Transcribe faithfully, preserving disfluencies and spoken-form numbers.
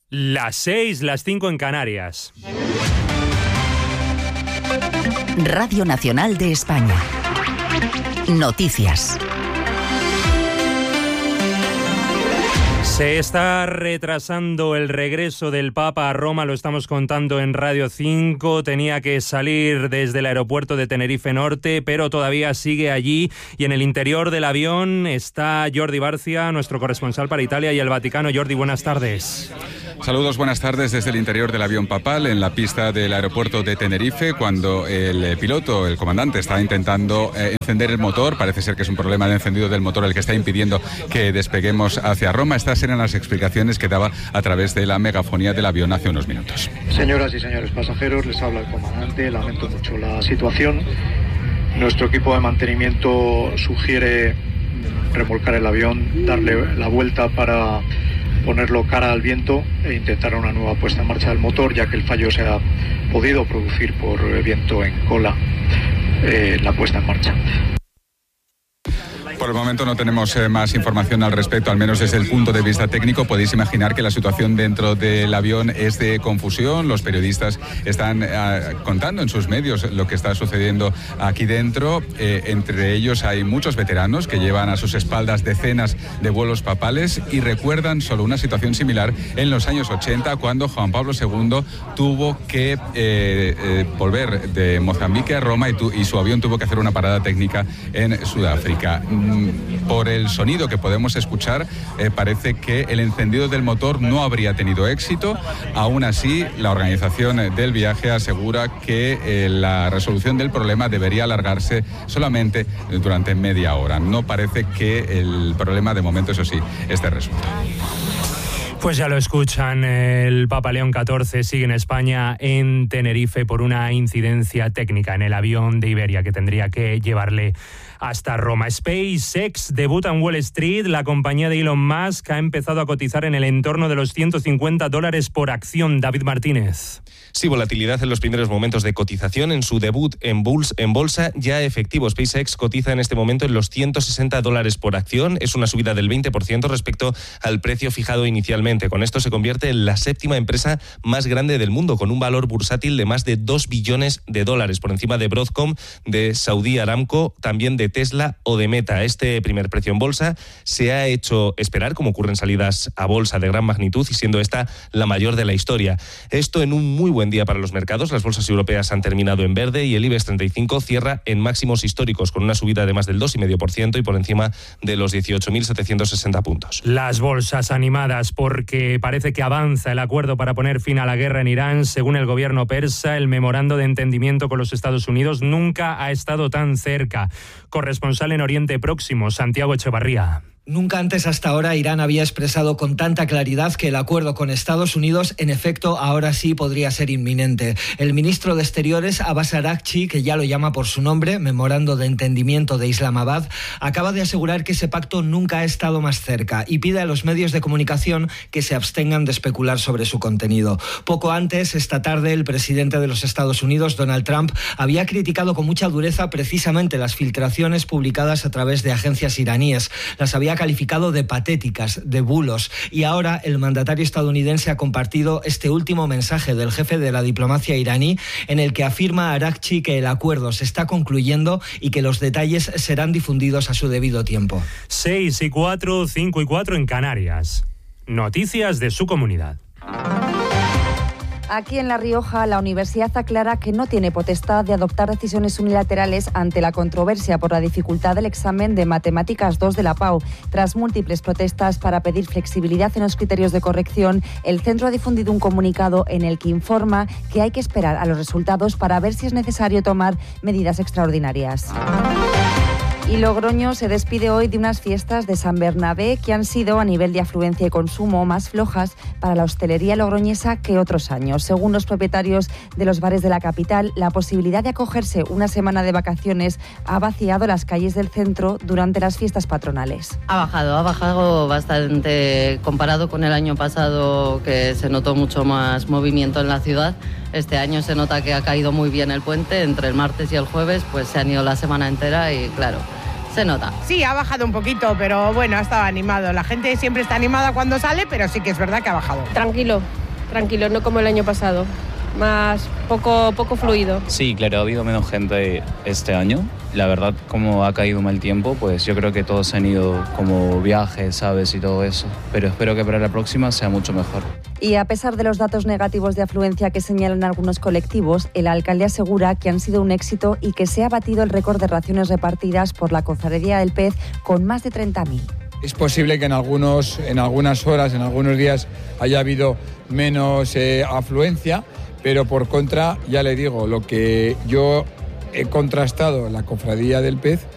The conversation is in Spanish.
Las seis, las cinco en Canarias. Radio Nacional de España. Noticias. Se está retrasando el regreso del Papa a Roma, lo estamos contando en Radio cinco. Tenía que salir desde el aeropuerto de Tenerife Norte, pero todavía sigue allí. Y en el interior del avión está Jordi Barcia, nuestro corresponsal para Italia y el Vaticano. Jordi, buenas tardes. Saludos, buenas tardes desde el interior del avión papal en la pista del aeropuerto de Tenerife, cuando el piloto, el comandante, está intentando eh, encender el motor. Parece ser que es un problema de encendido del motor el que está impidiendo que despeguemos hacia Roma. Estas eran las explicaciones que daba a través de la megafonía del avión hace unos minutos. Señoras y señores pasajeros, les habla el comandante. Lamento mucho la situación. Nuestro equipo de mantenimiento sugiere remolcar el avión, darle la vuelta para ponerlo cara al viento e intentar una nueva puesta en marcha del motor, ya que el fallo se ha podido producir por viento en cola eh, en la puesta en marcha. Por el momento no tenemos eh, más información al respecto, al menos desde el punto de vista técnico. Podéis imaginar que la situación dentro del avión es de confusión. Los periodistas están eh, contando en sus medios lo que está sucediendo aquí dentro. Eh, entre ellos hay muchos veteranos que llevan a sus espaldas decenas de vuelos papales y recuerdan solo una situación similar en los años ochenta, cuando Juan Pablo segundo tuvo que eh, eh, volver de Mozambique a Roma y, tu, y su avión tuvo que hacer una parada técnica en Sudáfrica. Por el sonido que podemos escuchar, eh, parece que el encendido del motor no habría tenido éxito. Aún así, la organización del viaje asegura que eh, la resolución del problema debería alargarse solamente durante media hora. No parece que el problema, de momento, eso sí, esté resuelto. Pues ya lo escuchan, el Papa León catorce sigue en España, en Tenerife, por una incidencia técnica en el avión de Iberia que tendría que llevarle hasta Roma. SpaceX debuta en Wall Street. La compañía de Elon Musk ha empezado a cotizar en el entorno de los ciento cincuenta dólares por acción. David Martínez. Sí, volatilidad en los primeros momentos de cotización. En su debut en, buls, en bolsa ya efectivo, SpaceX cotiza en este momento en los ciento sesenta dólares por acción. Es una subida del veinte por ciento respecto al precio fijado inicialmente. Con esto se convierte en la séptima empresa más grande del mundo, con un valor bursátil de más de dos billones de dólares, por encima de Broadcom, de Saudi Aramco, también de Tesla o de Meta. Este primer precio en bolsa se ha hecho esperar, como ocurre en salidas a bolsa de gran magnitud, y siendo esta la mayor de la historia. Esto en un muy buen día para los mercados. Las bolsas europeas han terminado en verde y el IBEX treinta y cinco cierra en máximos históricos, con una subida de más del dos coma cinco por ciento y por encima de los dieciocho mil setecientos sesenta puntos. Las bolsas animadas porque parece que avanza el acuerdo para poner fin a la guerra en Irán. Según el gobierno persa, el memorando de entendimiento con los Estados Unidos nunca ha estado tan cerca. Corresponsal en Oriente Próximo, Santiago Echevarría. Nunca antes hasta ahora Irán había expresado con tanta claridad que el acuerdo con Estados Unidos, en efecto, ahora sí podría ser inminente. El ministro de Exteriores, Abbas Araghchi, que ya lo llama por su nombre, Memorando de Entendimiento de Islamabad, acaba de asegurar que ese pacto nunca ha estado más cerca y pide a los medios de comunicación que se abstengan de especular sobre su contenido. Poco antes, esta tarde, el presidente de los Estados Unidos, Donald Trump, había criticado con mucha dureza precisamente las filtraciones publicadas a través de agencias iraníes. Las había calificado de patéticas, de bulos, y ahora el mandatario estadounidense ha compartido este último mensaje del jefe de la diplomacia iraní, en el que afirma a Araghchi que el acuerdo se está concluyendo y que los detalles serán difundidos a su debido tiempo. seis y cuatro, cinco y cuatro en Canarias. Noticias de su comunidad. Aquí en La Rioja, la universidad aclara que no tiene potestad de adoptar decisiones unilaterales ante la controversia por la dificultad del examen de Matemáticas dos de la P A U. Tras múltiples protestas para pedir flexibilidad en los criterios de corrección, el centro ha difundido un comunicado en el que informa que hay que esperar a los resultados para ver si es necesario tomar medidas extraordinarias. Y Logroño se despide hoy de unas fiestas de San Bernabé que han sido, a nivel de afluencia y consumo, más flojas para la hostelería logroñesa que otros años. Según los propietarios de los bares de la capital, la posibilidad de acogerse una semana de vacaciones ha vaciado las calles del centro durante las fiestas patronales. Ha bajado, ha bajado bastante comparado con el año pasado, que se notó mucho más movimiento en la ciudad. Este año se nota que ha caído muy bien el puente, entre el martes y el jueves pues se han ido la semana entera y claro, se nota. Sí, ha bajado un poquito, pero bueno, ha estado animado. La gente siempre está animada cuando sale, pero sí que es verdad que ha bajado. Tranquilo, tranquilo, no como el año pasado. Más poco, poco fluido. Sí, claro, ha habido menos gente este año. La verdad, como ha caído mal tiempo, pues yo creo que todos han ido como viajes, ¿sabes? Y todo eso. Pero espero que para la próxima sea mucho mejor. Y a pesar de los datos negativos de afluencia que señalan algunos colectivos, el alcalde asegura que han sido un éxito y que se ha batido el récord de raciones repartidas por la Cofradía del Pez con más de treinta mil. Es posible que en, algunos, en algunas horas, en algunos días, haya habido menos eh, afluencia, pero por contra, ya le digo, lo que yo he contrastado en la Cofradía del Pez